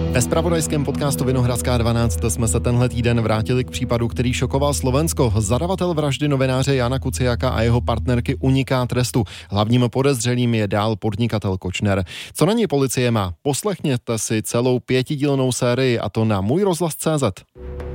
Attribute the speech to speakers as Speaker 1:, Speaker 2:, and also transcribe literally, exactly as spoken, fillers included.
Speaker 1: Ve zpravodajském podcastu Vinohradská dvanáct jsme se tenhle týden vrátili k případu, který šokoval Slovensko. Zadavatel vraždy novináře Jana Kuciaka a jeho partnerky uniká trestu. Hlavním podezřelým je dál podnikatel Kočner. Co na něj policie má? Poslechněte si celou pětidílnou sérii, a to na můj rozhlas tečka cé zet.